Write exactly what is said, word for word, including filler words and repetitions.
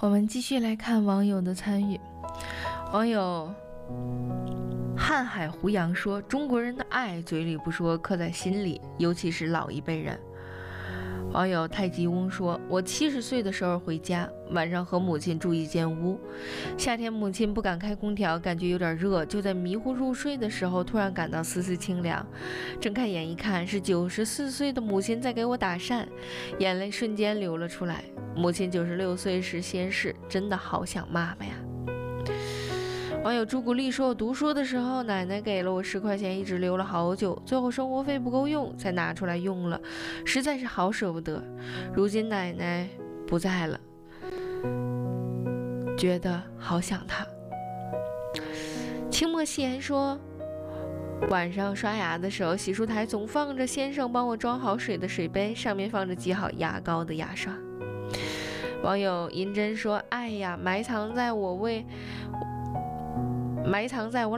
我们继续来看网友的参与。网友瀚海胡杨说，中国人的爱嘴里不说，刻在心里，尤其是老一辈人。网友太极翁说，我七十岁的时候回家，晚上和母亲住一间屋，夏天母亲不敢开空调，感觉有点热，就在迷糊入睡的时候，突然感到丝丝清凉，睁开眼一看，是九十四岁的母亲在给我打扇，眼泪瞬间流了出来。母亲九十六岁时仙逝，真的好想妈妈呀。网友朱古力说，我读书的时候，奶奶给了我十块钱，一直留了好久，最后生活费不够用，才拿出来用了，实在是好舍不得。如今奶奶不在了，觉得好想她。清墨夕颜说，晚上刷牙的时候，洗漱台总放着先生帮我装好水的水杯，上面放着挤好牙膏的牙刷。网友银针说，爱呀，埋藏在我为埋藏在我